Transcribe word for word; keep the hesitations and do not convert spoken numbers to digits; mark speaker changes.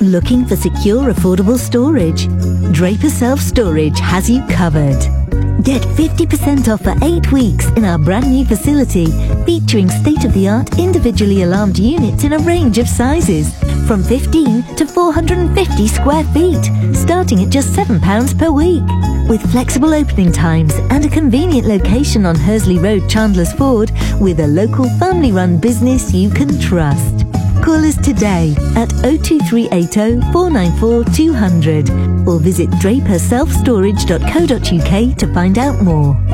Speaker 1: Looking for secure, affordable storage? Draper Self Storage has you covered. Get fifty percent off for eight weeks in our brand new facility, featuring state-of-the-art individually alarmed units in a range of sizes, from fifteen to four hundred fifty square feet, starting at just seven pounds per week. With flexible opening times and a convenient location on Hursley Road, Chandler's Ford, with a local family-run business you can trust. Call us today at oh two three eight oh, four nine four, two hundred or visit draper self storage dot co dot uk to find out more.